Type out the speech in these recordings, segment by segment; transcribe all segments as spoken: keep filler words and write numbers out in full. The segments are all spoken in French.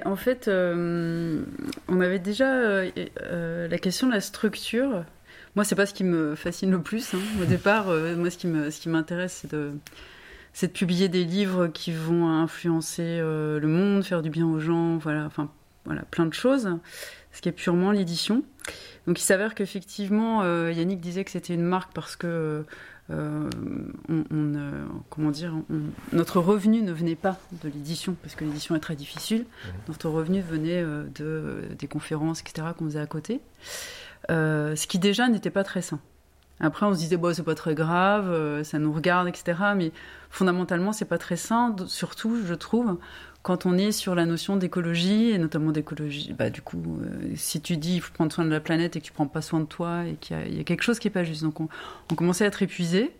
en fait, euh, on m'avait déjà euh, euh, la question de la structure. Moi, c'est pas ce qui me fascine le plus. Hein. Au départ, euh, moi, ce qui me, ce qui m'intéresse, c'est de, c'est de publier des livres qui vont influencer euh, le monde, faire du bien aux gens, voilà, enfin, voilà, plein de choses. Ce qui est purement l'édition. Donc, il s'avère qu'effectivement, euh, Yannick disait que c'était une marque parce que euh, on, on, euh, comment dire, on, notre revenu ne venait pas de l'édition parce que l'édition est très difficile. Mmh. Notre revenu venait euh, de euh, des conférences, et cetera qu'on faisait à côté. Euh, ce qui déjà n'était pas très sain. Après, on se disait, bon, c'est pas très grave, euh, ça nous regarde, et cetera. Mais fondamentalement, c'est pas très sain, surtout, je trouve, quand on est sur la notion d'écologie, et notamment d'écologie. Bah, du coup, euh, si tu dis, il faut prendre soin de la planète et que tu prends pas soin de toi, et qu'il y a, il y a quelque chose qui est pas juste. Donc, on, on commençait à être épuisé.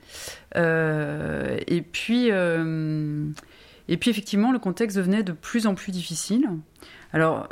Euh, et puis, euh, et puis, effectivement, le contexte devenait de plus en plus difficile. Alors,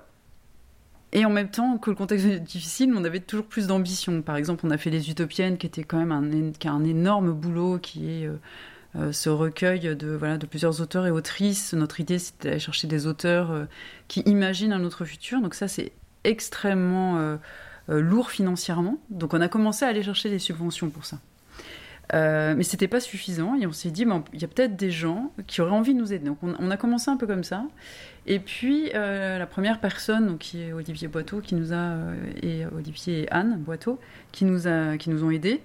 et en même temps que le contexte est difficile, on avait toujours plus d'ambition. Par exemple, on a fait Les Utopiennes, qui était quand même un, qui a un énorme boulot, qui est euh, euh, ce recueil de, voilà, de plusieurs auteurs et autrices. Notre idée, c'était d'aller chercher des auteurs euh, qui imaginent un autre futur. Donc ça, c'est extrêmement euh, euh, lourd financièrement. Donc on a commencé à aller chercher des subventions pour ça. Euh, mais c'était pas suffisant et on s'est dit il ben, y a peut-être des gens qui auraient envie de nous aider, donc on, on a commencé un peu comme ça et puis euh, la première personne donc, qui est Olivier Boiteau qui nous a euh, et Olivier et Anne Boiteau qui nous, a, qui nous ont aidés,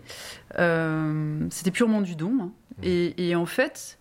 euh, c'était purement du don hein. mmh. et, et en fait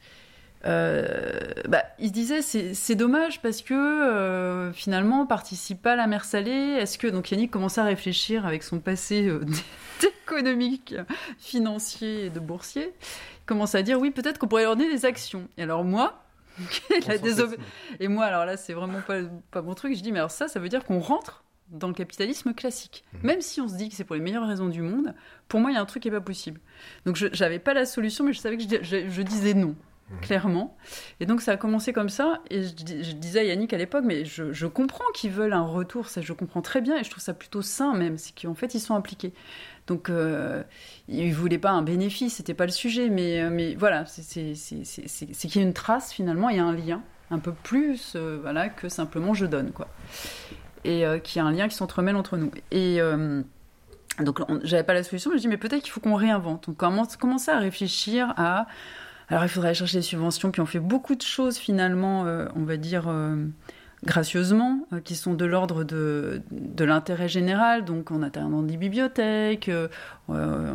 Euh, bah, il se disait c'est, c'est dommage parce que euh, finalement on participe pas à la mer Salée. Est-ce que donc Yannick commençait à réfléchir avec son passé euh, économique, financier et de boursier, il commence à dire oui peut-être qu'on pourrait leur donner des actions. Et alors moi la désob... et moi alors là c'est vraiment pas, pas mon truc. Je dis mais alors ça ça veut dire qu'on rentre dans le capitalisme classique. Mmh. Même si on se dit que c'est pour les meilleures raisons du monde, pour moi il y a un truc qui est pas possible. Donc je, j'avais pas la solution mais je savais que je, je, je disais non. Clairement. Et donc ça a commencé comme ça et je, je disais à Yannick à l'époque mais je, je comprends qu'ils veulent un retour, ça je comprends très bien et je trouve ça plutôt sain même, c'est qu'en fait ils sont impliqués. Donc euh, ils voulaient pas un bénéfice, c'était pas le sujet mais, mais voilà, c'est, c'est, c'est, c'est, c'est, c'est qu'il y a une trace finalement, il y a un lien un peu plus euh, voilà, que simplement je donne quoi. Et euh, qu'il y a un lien qui s'entremêle entre nous. Et euh, donc on, j'avais pas la solution mais je dis mais peut-être qu'il faut qu'on réinvente. On commence, commençait à réfléchir à alors, il faudrait aller chercher des subventions, puis on fait beaucoup de choses, finalement, euh, on va dire, euh, gracieusement, euh, qui sont de l'ordre de, de l'intérêt général. Donc, on intervient dans des bibliothèques, euh, euh,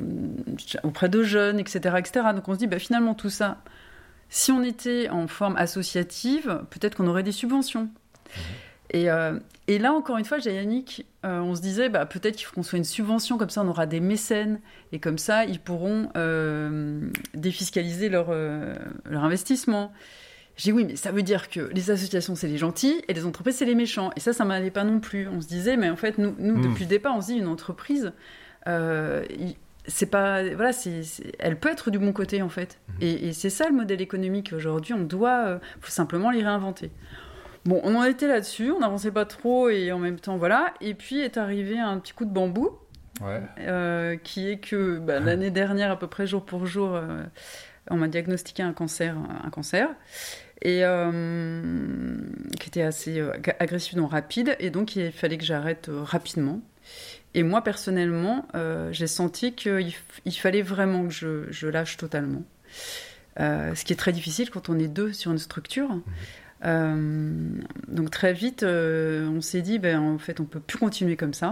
auprès de jeunes, et cetera, et cetera. Donc, on se dit, bah, finalement, tout ça, si on était en forme associative, peut-être qu'on aurait des subventions. Mmh. Et, euh, et là, encore une fois, j'ai Yannick, euh, on se disait, bah, peut-être qu'il faut qu'on soit une subvention, comme ça on aura des mécènes, et comme ça ils pourront euh, défiscaliser leur, euh, leur investissement. J'ai dit oui, mais ça veut dire que les associations c'est les gentils, et les entreprises c'est les méchants. Et ça, ça m'allait pas non plus. On se disait, mais en fait, nous, nous mmh. depuis le départ, on se dit, une entreprise, euh, c'est pas, voilà, c'est, c'est, elle peut être du bon côté, en fait. Mmh. Et, et c'est ça le modèle économique aujourd'hui, on doit, euh, faut simplement les réinventer. Bon, on en était là-dessus, on n'avançait pas trop et en même temps, voilà. Et puis est arrivé un petit coup de bambou, ouais. euh, qui est que bah, l'année dernière, à peu près jour pour jour, euh, on m'a diagnostiqué un cancer, un cancer, et euh, qui était assez euh, agressivement rapide, et donc il fallait que j'arrête euh, rapidement. Et moi, personnellement, euh, j'ai senti qu'il f- il fallait vraiment que je, je lâche totalement. Euh, ce qui est très difficile quand on est deux sur une structure. Mmh. Euh, donc très vite euh, on s'est dit ben, en fait on peut plus continuer comme ça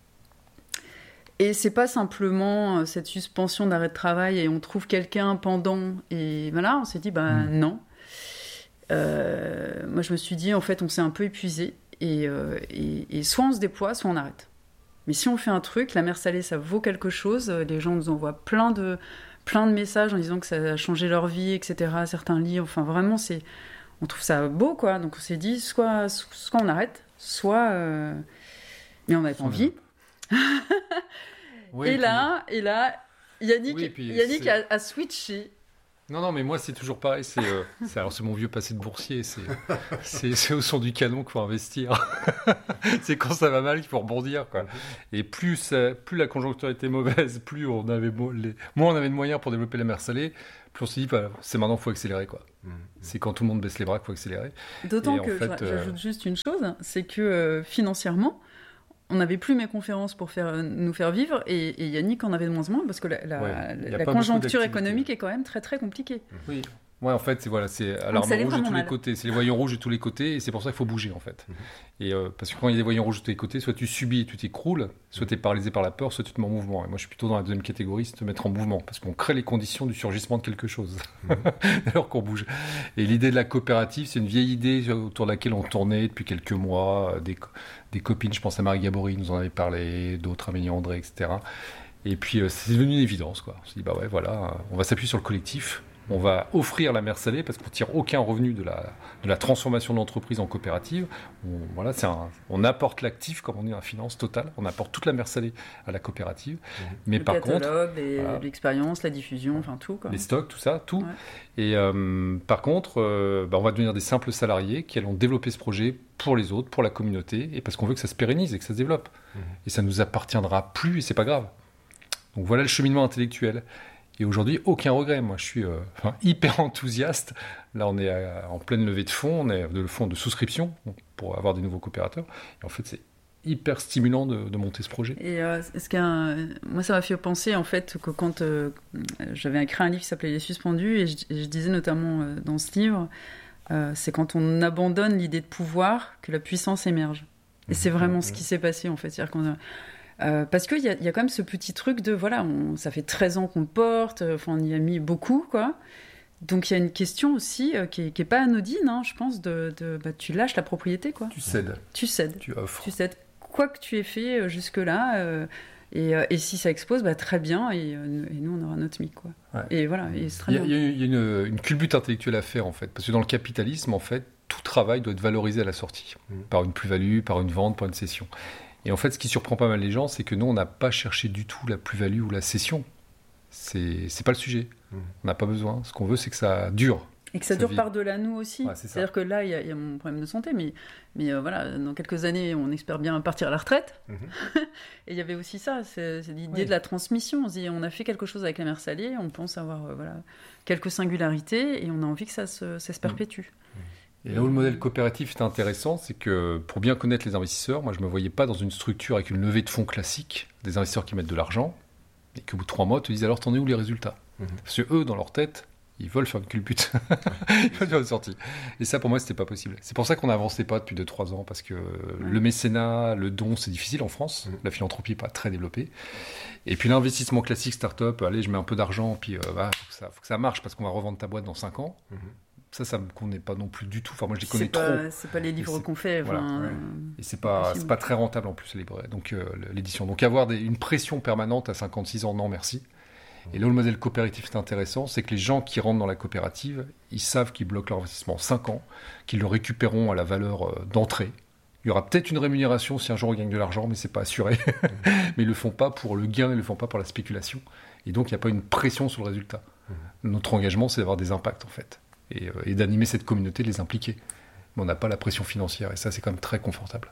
et c'est pas simplement euh, cette suspension d'arrêt de travail et on trouve quelqu'un pendant et voilà on s'est dit ben mmh. non euh, moi je me suis dit en fait on s'est un peu épuisé et, euh, et, et soit on se déploie soit on arrête mais si on fait un truc, la mer Salée ça vaut quelque chose, les gens nous envoient plein de, plein de messages en disant que ça a changé leur vie etc, certains livres, enfin vraiment c'est on trouve ça beau, quoi. Donc on s'est dit, soit, soit on arrête, soit... Euh... Mais on n'avait pas envie. Oui, et, là, puis... et là, Yannick, oui, puis Yannick a, a switché. Non, non, mais moi, c'est toujours pareil. C'est, euh, c'est, alors, c'est mon vieux passé de boursier. C'est, c'est, c'est au son du canon qu'il faut investir. C'est quand ça va mal qu'il faut rebondir, quoi. Et plus, ça, plus la conjoncture était mauvaise, plus on avait, mo- les... moins on avait de moyens pour développer la mer Salée, plus on s'est dit, bah, c'est maintenant qu'il faut accélérer, quoi. Mmh. C'est quand tout le monde baisse les bras qu'il faut accélérer. D'autant et que, fait, j'ajoute euh... juste une chose, c'est que euh, financièrement, on n'avait plus mes conférences pour faire, nous faire vivre, et, et Yannick en avait de moins en moins, parce que la, la, ouais, la, la conjoncture économique est quand même très très compliquée. Oui. Ouais, en fait, c'est voilà, c'est alarme rouge de tous mal. les côtés. C'est les voyants rouges de tous les côtés, et c'est pour ça qu'il faut bouger, en fait. Mm-hmm. Et euh, parce que quand il y a des voyants rouges de tous les côtés, soit tu subis et tu t'écroules, soit tu es paralysé par la peur, soit tu te mets en mouvement. Et moi, je suis plutôt dans la deuxième catégorie, c'est te mettre en mouvement, parce qu'on crée les conditions du surgissement de quelque chose, mm-hmm. alors qu'on bouge. Et l'idée de la coopérative, c'est une vieille idée autour de laquelle on tournait depuis quelques mois. Des, des copines, je pense à Marie Gabory, nous en avait parlé, d'autres, Amélie André, et cetera. Et puis, euh, c'est devenu une évidence, quoi. On s'est dit, bah ouais, voilà, on va s'appuyer sur le collectif. On va offrir la mer salée parce qu'on ne tire aucun revenu de la, de la transformation de l'entreprise en coopérative. On, voilà, c'est un, on apporte l'actif, comme on dit dans la finance totale, on apporte toute la mer salée à la coopérative. Mmh. Mais le par catalogue, contre, les, voilà, l'expérience, la diffusion, enfin tout. Quoi. Les stocks, tout ça, tout. Ouais. Et euh, par contre, euh, bah, on va devenir des simples salariés qui allons développer ce projet pour les autres, pour la communauté, et parce qu'on veut que ça se pérennise et que ça se développe. Mmh. Et ça ne nous appartiendra plus, et c'est pas grave. Donc voilà le cheminement intellectuel. Et aujourd'hui, aucun regret. Moi, je suis euh, enfin, hyper enthousiaste. Là, on est à, en pleine levée de fonds, on est de fonds de souscription pour avoir des nouveaux coopérateurs. Et en fait, c'est hyper stimulant de, de monter ce projet. Et euh, ce qu'un... moi, ça m'a fait penser, en fait, que quand euh, j'avais écrit un livre qui s'appelait « Les suspendus », et je, et je disais notamment euh, dans ce livre, euh, c'est quand on abandonne l'idée de pouvoir que la puissance émerge. Et mmh, c'est vraiment mmh. ce qui s'est passé, en fait. C'est-à-dire qu'on a... Euh, parce qu'il y, y a quand même ce petit truc de, voilà, on, ça fait treize ans qu'on le porte, enfin, on y a mis beaucoup, quoi. Donc il y a une question aussi euh, qui n'est pas anodine, hein, je pense, de, de bah, tu lâches la propriété, quoi. Tu cèdes. Tu cèdes. Tu offres. Tu cèdes. Quoi que tu aies fait euh, jusque-là, euh, et, euh, et si ça explose, bah, très bien, et, euh, et nous, on aura notre mic, quoi. Ouais. Et voilà, et c'est très il y a, bien. Il y a une, une culbute intellectuelle à faire, en fait, parce que dans le capitalisme, en fait, tout travail doit être valorisé à la sortie, mmh. par une plus-value, par une vente, par une cession. Et en fait, ce qui surprend pas mal les gens, c'est que nous, on n'a pas cherché du tout la plus-value ou la cession. C'est, c'est pas le sujet. Mmh. On n'a pas besoin. Ce qu'on veut, c'est que ça dure. Et que ça, ça dure par-delà nous aussi. Ouais, c'est C'est-à-dire que là, il y, y a mon problème de santé, mais, mais euh, voilà, dans quelques années, on espère bien partir à la retraite. Mmh. Et il y avait aussi ça, c'est, c'est l'idée oui. de la transmission. On se dit, on a fait quelque chose avec la mer salée, on pense avoir euh, voilà, quelques singularités, et on a envie que ça se, ça se perpétue. Mmh. Et là où le modèle coopératif est intéressant, c'est que pour bien connaître les investisseurs, moi je ne me voyais pas dans une structure avec une levée de fonds classique, des investisseurs qui mettent de l'argent, et qu'au bout de trois mois te disent alors t'en es où les résultats ? Mmh. Parce que eux, dans leur tête, ils veulent faire une culbute, ils veulent faire une sortie. Et ça pour moi c'était pas possible. C'est pour ça qu'on n'avançait pas depuis deux trois ans, parce que mmh. le mécénat, le don c'est difficile en France, mmh. la philanthropie n'est pas très développée. Et puis l'investissement classique start-up, allez je mets un peu d'argent, puis euh, bah, faut que ça, faut que ça marche parce qu'on va revendre ta boîte dans cinq ans. Mmh. Ça, ça me connaît pas non plus du tout. Enfin, moi, je les connais c'est trop. Pas, c'est pas les livres qu'on fait. Voilà, enfin, ouais. Et c'est pas, c'est pas très rentable en plus, les librairies. Donc, euh, l'édition. Donc, avoir des, une pression permanente à cinquante-six ans, non, merci. Et là où le modèle coopératif est intéressant, c'est que les gens qui rentrent dans la coopérative, ils savent qu'ils bloquent leur investissement cinq ans, qu'ils le récupéreront à la valeur euh, d'entrée. Il y aura peut-être une rémunération si un jour ils gagnent de l'argent, mais c'est pas assuré. Mais ils le font pas pour le gain, ils le font pas pour la spéculation. Et donc, il n'y a pas une pression sur le résultat. Notre engagement, c'est d'avoir des impacts, en fait. Et, euh, et d'animer cette communauté, de les impliquer. Mais on n'a pas la pression financière, et ça, c'est quand même très confortable.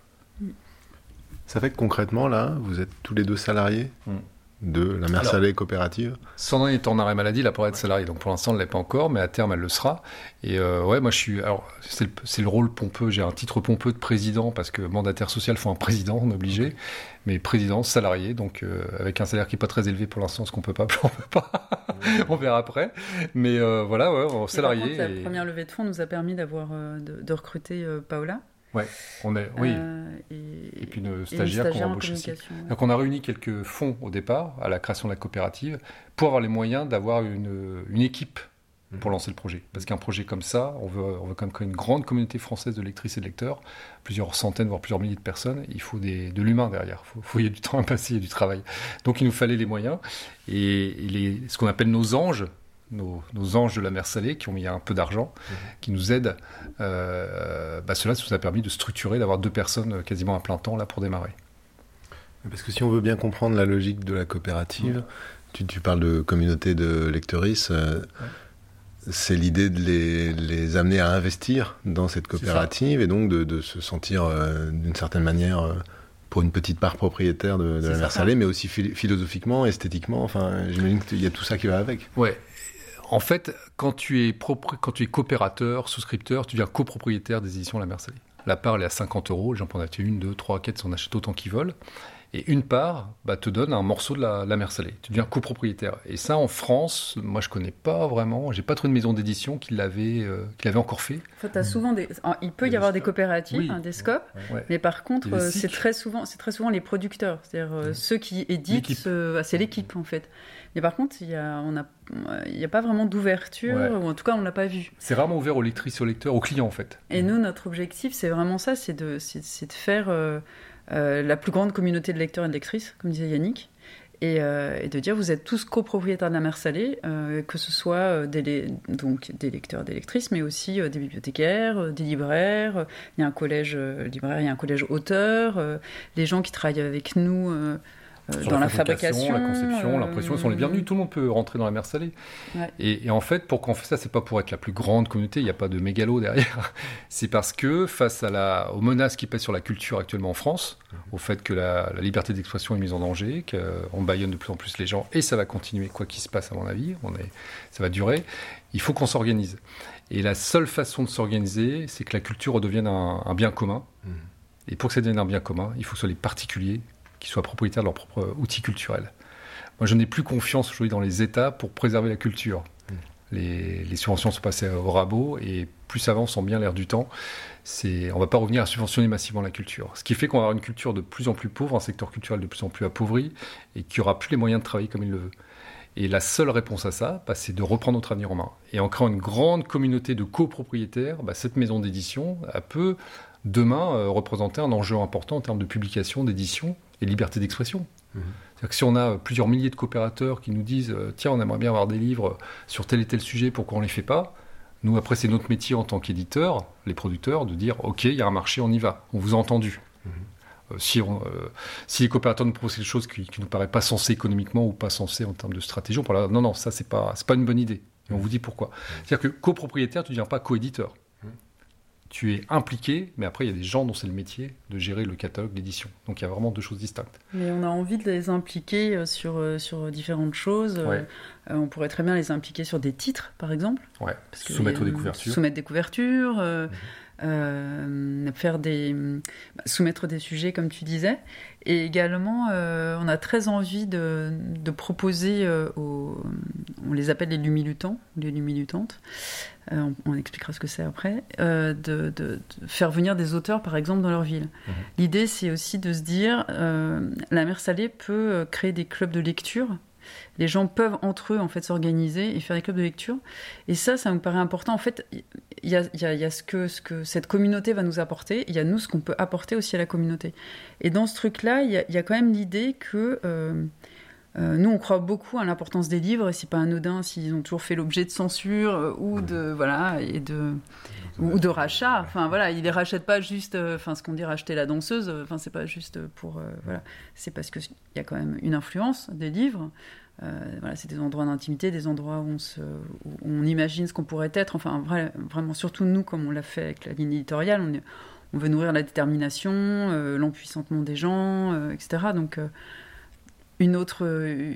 Ça fait que concrètement, là, vous êtes tous les deux salariés mm. de la mer salée coopérative. Sandrine est en arrêt maladie, là, pour être ouais. salariée. Donc pour l'instant, elle ne l'est pas encore, mais à terme, elle le sera. Et euh, ouais, moi, je suis. Alors, c'est le, c'est le rôle pompeux. J'ai un titre pompeux de président, parce que mandataire social, il faut un président, on est obligé. Okay. Mais président, salarié, donc euh, avec un salaire qui n'est pas très élevé pour l'instant, ce qu'on ne peut pas, on peut pas. On verra après. Mais euh, voilà, ouais, salarié. Par contre, la et... première levée de fonds nous a permis d'avoir, euh, de, de recruter euh, Paola. Ouais, on est, oui. Euh, et, et puis une stagiaire, une stagiaire qu'on embauche aussi. Ouais. Donc on a réuni quelques fonds au départ, à la création de la coopérative, pour avoir les moyens d'avoir une, une équipe pour lancer le projet. Parce qu'un projet comme ça, on veut, on veut quand même créer une grande communauté française de lectrices et de lecteurs, plusieurs centaines, voire plusieurs milliers de personnes. Il faut des, de l'humain derrière. Il faut, faut y ait du temps à passer et du travail. Donc il nous fallait les moyens. Et, et les, ce qu'on appelle nos anges, Nos, nos anges de la mer salée qui ont mis un peu d'argent, mmh. qui nous aident. Euh, bah cela, ça nous a permis de structurer, d'avoir deux personnes quasiment à plein temps là pour démarrer. Parce que si on veut bien comprendre la logique de la coopérative, mmh. tu, tu parles de communauté de lectrices, euh, ouais. c'est l'idée de les, les amener à investir dans cette coopérative et donc de, de se sentir euh, d'une certaine manière... Euh, pour une petite part propriétaire de, de la mer salée, mais aussi philosophiquement, esthétiquement, enfin, j'imagine qu'il y a tout ça qui va avec. Ouais. En fait, quand tu es, propre, quand tu es coopérateur, souscripteur, tu deviens copropriétaire des éditions La Mer Salée. La part, elle est à cinquante euros. Les gens peuvent en acheter une, deux, trois, quatre, on achète autant qu'ils veulent. Et une part bah, te donne un morceau de la, la Mer Salée. Tu deviens copropriétaire. Et ça, en France, moi, je ne connais pas vraiment. Je n'ai pas trouvé de maison d'édition qui l'avait, euh, qui l'avait encore fait. En fait, t'as souvent des... Il peut y avoir des coopératives, oui. hein, des scopes, ouais. mais par contre, c'est très, souvent, c'est très souvent les producteurs. C'est-à-dire euh, ceux qui éditent, euh, c'est l'équipe, en fait. Mais par contre, il n'y a, a pas vraiment d'ouverture, ouais. ou en tout cas, on ne l'a pas vu. C'est rarement ouvert aux lectrices, aux lecteurs, aux clients, en fait. Et nous, notre objectif, c'est vraiment ça, c'est de, c'est, c'est de faire euh, euh, la plus grande communauté de lecteurs et de lectrices, comme disait Yannick, et, euh, et de dire, vous êtes tous copropriétaires de La Mer Salée, euh, que ce soit euh, des, donc, des lecteurs et des lectrices, mais aussi euh, des bibliothécaires, euh, des libraires, euh, il y a un collège euh, libraire, il y a un collège auteur, euh, les gens qui travaillent avec nous... Euh, Euh, dans la, la fabrication, la conception, euh... l'impression, ils sont les bienvenus. Tout le monde peut rentrer dans La Mer Salée. Ouais. Et, et en fait, pour qu'on fasse ça, c'est pas pour être la plus grande communauté. Il n'y a pas de mégalo derrière. C'est parce que face à la, aux menaces qui pèsent sur la culture actuellement en France, au fait que la, la liberté d'expression est mise en danger, qu'on bâillonne de plus en plus les gens, et ça va continuer quoi qu'il se passe à mon avis. On est, ça va durer. Il faut qu'on s'organise. Et la seule façon de s'organiser, c'est que la culture redevienne un, un bien commun. Mmh. Et pour que ça devienne un bien commun, il faut que ce soit les particuliers qui soient propriétaires de leur propre outil culturel. Moi, je n'ai plus confiance aujourd'hui dans les États pour préserver la culture. Mmh. Les, les subventions sont passées au rabot, et plus ça avance en bien l'air du temps, c'est, on ne va pas revenir à subventionner massivement la culture. Ce qui fait qu'on va avoir une culture de plus en plus pauvre, un secteur culturel de plus en plus appauvri, et qui n'aura plus les moyens de travailler comme il le veut. Et la seule réponse à ça, bah, c'est de reprendre notre avenir en main. Et en créant une grande communauté de copropriétaires, bah, cette maison d'édition, elle peut demain euh, représenter un enjeu important en termes de publication, d'édition, et liberté d'expression. Mmh. C'est-à-dire que si on a plusieurs milliers de coopérateurs qui nous disent euh, « Tiens, on aimerait bien avoir des livres sur tel et tel sujet, pourquoi on ne les fait pas ?» Nous, après, c'est notre métier en tant qu'éditeurs, les producteurs, de dire « Ok, il y a un marché, on y va. On vous a entendu. Mmh. » euh, si, on, euh, si les coopérateurs nous proposent quelque chose qui ne nous paraît pas sensé économiquement ou pas sensé en termes de stratégie, on parle « Non, non, ça, c'est pas, c'est pas une bonne idée. » Et on vous dit pourquoi. Mmh. C'est-à-dire que copropriétaire, tu ne deviens pas coéditeur. Tu es impliqué, mais après, il y a des gens dont c'est le métier de gérer le catalogue d'édition. Donc, il y a vraiment deux choses distinctes. Mais on a envie de les impliquer sur, sur différentes choses. Ouais. Euh, on pourrait très bien les impliquer sur des titres, par exemple. Ouais. Parce que soumettre des couvertures. Soumettre des couvertures, euh, mmh. euh, faire des, bah, soumettre des sujets, comme tu disais. Et également, euh, on a très envie de, de proposer euh, aux... On les appelle les lumilutants, les lumilutantes. Euh, on, on expliquera ce que c'est après, euh, de, de, de faire venir des auteurs, par exemple, dans leur ville. Mmh. L'idée, c'est aussi de se dire, euh, La Mer Salée peut créer des clubs de lecture. Les gens peuvent, entre eux, en fait, s'organiser et faire des clubs de lecture. Et ça, ça me paraît important. En fait, il y a, y a, y a ce, que, ce que cette communauté va nous apporter, il y a nous, ce qu'on peut apporter aussi à la communauté. Et dans ce truc-là, il y a, y a quand même l'idée que... Euh, Euh, nous, on croit beaucoup à l'importance des livres, et c'est pas anodin s'ils ont toujours fait l'objet de censure euh, ou de voilà et de ou de rachat. Enfin voilà, ils les rachètent pas juste. Enfin, euh, ce qu'on dit racheter la danseuse. Enfin, c'est pas juste pour euh, voilà. C'est parce que il y a quand même une influence des livres. Euh, voilà, c'est des endroits d'intimité, des endroits où on se, où on imagine ce qu'on pourrait être. Enfin, vrai, vraiment, surtout nous, comme on l'a fait avec la ligne éditoriale, on, est, on veut nourrir la détermination, euh, l'empuissantement des gens, euh, et cetera. Donc euh, une autre, euh,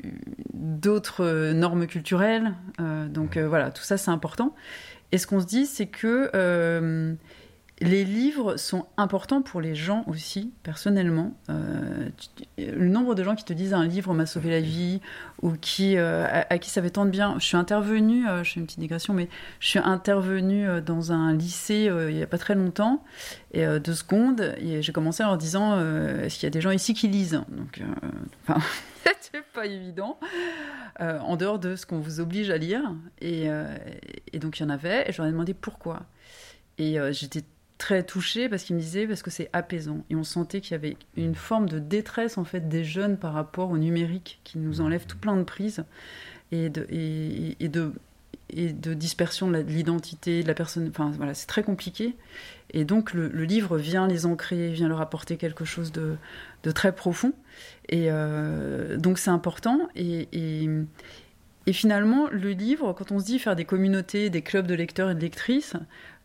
d'autres normes culturelles. Euh, donc euh, voilà, tout ça, c'est important. Et ce qu'on se dit, c'est que euh, les livres sont importants pour les gens aussi, personnellement. Euh, tu, le nombre de gens qui te disent « un livre m'a sauvé la vie » ou qui, euh, à, à qui ça fait tant de bien. Je suis intervenue, euh, je fais une petite digression, mais je suis intervenue euh, dans un lycée euh, il n'y a pas très longtemps, et euh, deux secondes, et j'ai commencé en leur disant euh, « est-ce qu'il y a des gens ici qui lisent ?» Donc, euh, enfin... C'était pas évident, euh, en dehors de ce qu'on vous oblige à lire. Et, euh, et donc, il y en avait, et je leur ai demandé pourquoi. Et euh, j'étais très touchée parce qu'ils me disaient parce que c'est apaisant. Et on sentait qu'il y avait une forme de détresse, en fait, des jeunes par rapport au numérique qui nous enlève tout plein de prises et de, et, et de, et de dispersion de l'identité de la personne. Enfin, voilà, c'est très compliqué. Et donc, le, le livre vient les ancrer, vient leur apporter quelque chose de, de très profond. Et euh, donc, c'est important. Et, et, et finalement, le livre, quand on se dit faire des communautés, des clubs de lecteurs et de lectrices,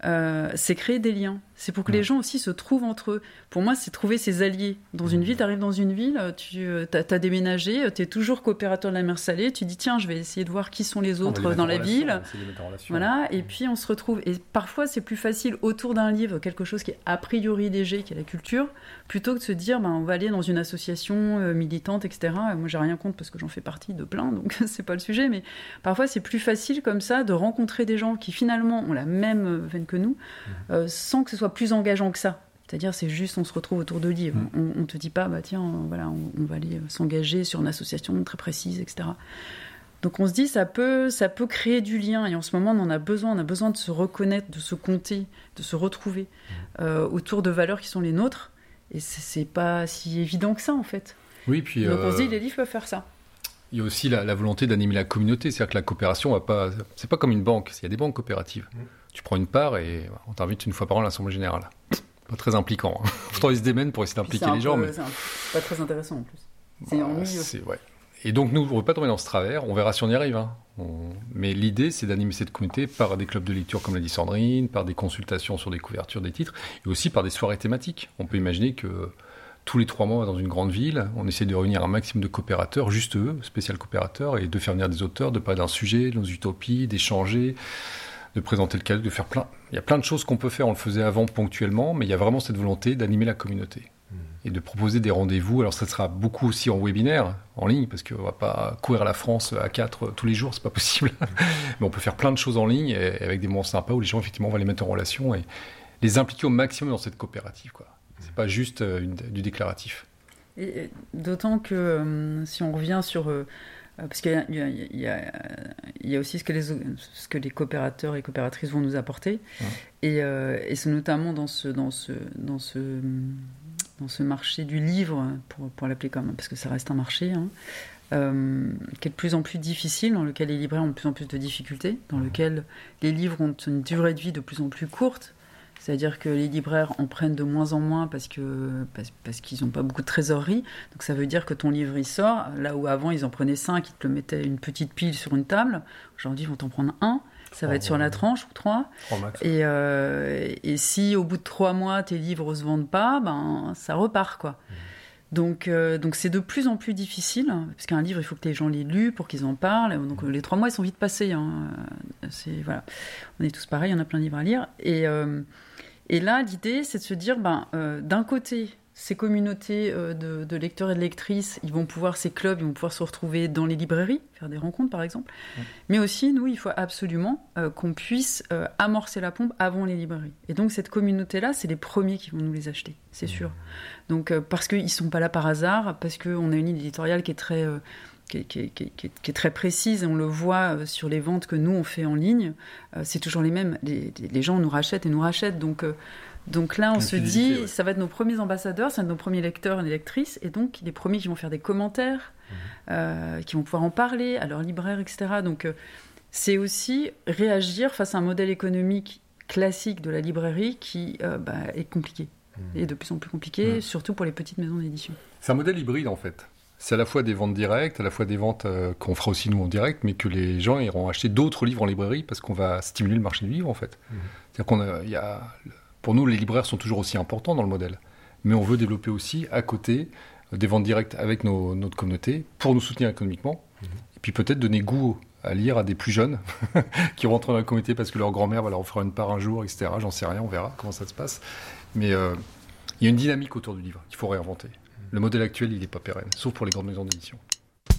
euh, c'est créer des liens. C'est pour que Ouais. les gens aussi se trouvent entre eux. Pour moi, c'est trouver ses alliés. Dans une ville, tu arrives dans une ville, tu as déménagé, tu es toujours coopérateur de la mer Salée, tu dis tiens, je vais essayer de voir qui sont les autres dans la ville. Voilà, et puis on se retrouve. Et parfois, c'est plus facile autour d'un livre, quelque chose qui est a priori léger, qui est la culture, plutôt que de se dire ben, on va aller dans une association euh, militante, et cetera. Et moi, j'ai rien contre parce que j'en fais partie de plein, donc c'est pas le sujet. Mais parfois, c'est plus facile comme ça de rencontrer des gens qui finalement ont la même veine que nous, euh, sans que ce soit plus engageant que ça. C'est-à-dire, c'est juste, on se retrouve autour de livres. Mmh. On, on te dit pas, bah tiens, on, voilà, on, on va aller s'engager sur une association très précise, et cetera. Donc on se dit, ça peut, ça peut créer du lien. Et en ce moment, on en a besoin. On a besoin de se reconnaître, de se compter, de se retrouver euh, autour de valeurs qui sont les nôtres. Et c'est, c'est pas si évident que ça, en fait. Oui, puis... Donc euh... on se dit, les livres peuvent faire ça. Il y a aussi la, la volonté d'animer la communauté, c'est-à-dire que la coopération, va pas, c'est pas comme une banque, il y a des banques coopératives. Mmh. Tu prends une part et on t'invite une fois par an à l'Assemblée Générale. Pas très impliquant. Hein. Pourtant, ils se démènent pour essayer d'impliquer les gens. Peu, mais c'est un, pas très intéressant en plus. C'est bah, ennuyeux. C'est, ouais. Et donc, nous, on ne veut pas tomber dans ce travers, on verra si on y arrive. Hein. On... Mais l'idée, c'est d'animer cette communauté par des clubs de lecture, comme l'a dit Sandrine, par des consultations sur des couvertures des titres, et aussi par des soirées thématiques. On peut imaginer que tous les trois mois dans une grande ville, on essaie de réunir un maximum de coopérateurs, juste eux, spécial coopérateurs, et de faire venir des auteurs, de parler d'un sujet, de nos utopies, d'échanger, de présenter le cadre, de faire plein... Il y a plein de choses qu'on peut faire, on le faisait avant ponctuellement, mais il y a vraiment cette volonté d'animer la communauté mmh. et de proposer des rendez-vous. Alors ça sera beaucoup aussi en webinaire, en ligne, parce qu'on ne va pas courir la France à quatre tous les jours, c'est pas possible. Mmh. Mais on peut faire plein de choses en ligne, et avec des moments sympas où les gens, effectivement, vont les mettre en relation et les impliquer au maximum dans cette coopérative, quoi. C'est pas juste une, du déclaratif. Et, d'autant que euh, si on revient sur... Euh, parce qu'il y a, il y, a, il y, a, il y a aussi ce que, les, ce que les coopérateurs et coopératrices vont nous apporter. Ouais. Et, euh, et c'est notamment dans ce, dans, ce, dans, ce, dans ce marché du livre, pour, pour l'appeler comme... Parce que ça reste un marché, hein, euh, qui est de plus en plus difficile, dans lequel les libraires ont de plus en plus de difficultés, dans lequel les livres ont une durée de vie de plus en plus courte. C'est-à-dire que les libraires en prennent de moins en moins parce, que, parce, parce qu'ils n'ont pas beaucoup de trésorerie. Donc ça veut dire que ton livre, il sort. Là où avant, ils en prenaient cinq, ils te le mettaient une petite pile sur une table. Aujourd'hui, ils vont t'en prendre un. Ça va être sur la tranche ou trois. Et, euh, et si au bout de trois mois, tes livres ne se vendent pas, ben, ça repart, quoi. Mmh. Donc, euh, donc c'est de plus en plus difficile, parce qu'un livre, il faut que les gens l'aient lu pour qu'ils en parlent. Donc les trois mois, ils sont vite passés. Hein. C'est, voilà. On est tous pareils, on a plein de livres à lire. Et... Euh, Et là, l'idée, c'est de se dire, ben, euh, d'un côté, ces communautés euh, de, de lecteurs et de lectrices, ils vont pouvoir, ces clubs, ils vont pouvoir se retrouver dans les librairies, faire des rencontres, par exemple. Mmh. Mais aussi, nous, il faut absolument euh, qu'on puisse euh, amorcer la pompe avant les librairies. Et donc, cette communauté-là, c'est les premiers qui vont nous les acheter, c'est sûr. Mmh. Donc, euh, parce qu'ils ne sont pas là par hasard, parce qu'on a une éditoriale qui est très... Euh, Qui est, qui, est, qui, est, qui est très précise, et on le voit sur les ventes que nous on fait en ligne, euh, c'est toujours les mêmes, les, les gens nous rachètent et nous rachètent, donc, euh, donc là on une se dit, ouais. ça va être nos premiers ambassadeurs, ça va être nos premiers lecteurs et lectrices, et donc les premiers qui vont faire des commentaires, mmh. euh, qui vont pouvoir en parler à leurs libraires, et cetera. Donc euh, c'est aussi réagir face à un modèle économique classique de la librairie qui euh, bah, est compliqué, mmh. et de plus en plus compliqué, mmh. surtout pour les petites maisons d'édition. C'est un modèle hybride en fait. C'est à la fois des ventes directes, à la fois des ventes euh, qu'on fera aussi nous en direct, mais que les gens iront acheter d'autres livres en librairie parce qu'on va stimuler le marché du livre en fait. Mmh. C'est-à-dire qu'on a, y a, pour nous, les libraires sont toujours aussi importants dans le modèle, mais on veut développer aussi à côté euh, des ventes directes avec nos, notre communauté pour nous soutenir économiquement, mmh. et puis peut-être donner goût à lire à des plus jeunes qui rentrent dans la communauté parce que leur grand-mère va leur offrir une part un jour, et cetera. J'en sais rien, on verra comment ça se passe. Mais il euh, y a une dynamique autour du livre qu'il faut réinventer. Le modèle actuel, il n'est pas pérenne, sauf pour les grandes maisons d'édition.